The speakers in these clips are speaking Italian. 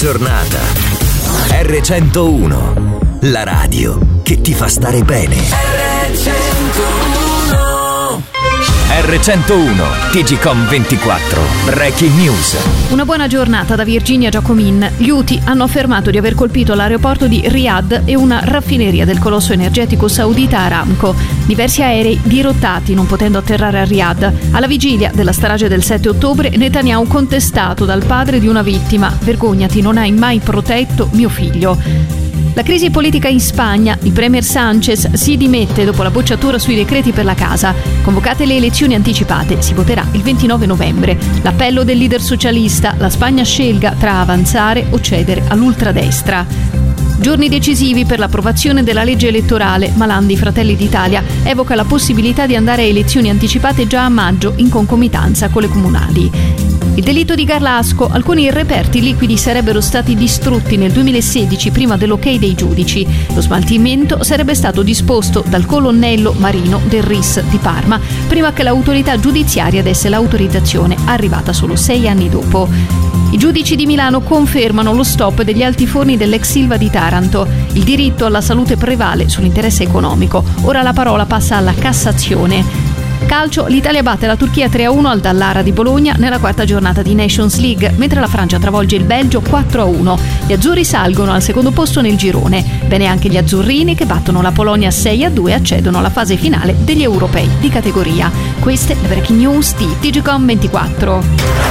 Giornata. R101, la radio che ti fa stare bene. R101, TGcom 24, Breaking News. Una buona giornata da Virginia Giacomin. Gli Houthi hanno affermato di aver colpito l'aeroporto di Riyadh e una raffineria del colosso energetico saudita Aramco. Diversi aerei dirottati, non potendo atterrare a Riyadh. Alla vigilia della strage del 7 ottobre, Netanyahu contestato dal padre di una vittima: vergognati, non hai mai protetto mio figlio. La crisi politica in Spagna. Il premier Sánchez si dimette dopo la bocciatura sui decreti per la casa. Convocate le elezioni anticipate, si voterà il 29 novembre. L'appello del leader socialista: la Spagna scelga tra avanzare o cedere all'ultradestra. Giorni decisivi per l'approvazione della legge elettorale. Malan di Fratelli d'Italia evoca la possibilità di andare a elezioni anticipate già a maggio in concomitanza con le comunali. Il delitto di Garlasco. Alcuni reperti liquidi sarebbero stati distrutti nel 2016 prima dell'ok dei giudici. Lo smaltimento sarebbe stato disposto dal colonnello Marino del RIS di Parma prima che l'autorità giudiziaria desse l'autorizzazione, arrivata solo 6 anni dopo. I giudici di Milano confermano lo stop degli altiforni dell'ex Ilva di Taranto. Il diritto alla salute prevale sull'interesse economico. Ora la parola passa alla Cassazione. Calcio, l'Italia batte la Turchia 3-1 al Dallara di Bologna nella quarta giornata di Nations League, mentre la Francia travolge il Belgio 4-1. Gli azzurri salgono al secondo posto nel girone. Bene anche gli azzurrini che battono la Polonia 6-2 e accedono alla fase finale degli europei di categoria. Queste le breaking news di TGcom 24.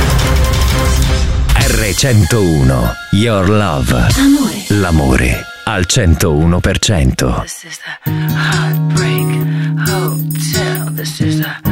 R101, Your Love. Amore. L'amore al 101%. This is the Heartbreak Hotel. This is the